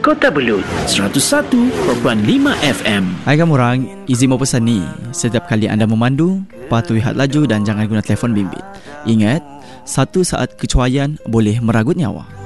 Kota Belud 101.5 FM. Hai kamu orang, izin mau pesan ni. Setiap kali anda memandu, patuhi had laju dan jangan guna telefon bimbit. Ingat, satu saat kecuaian boleh meragut nyawa.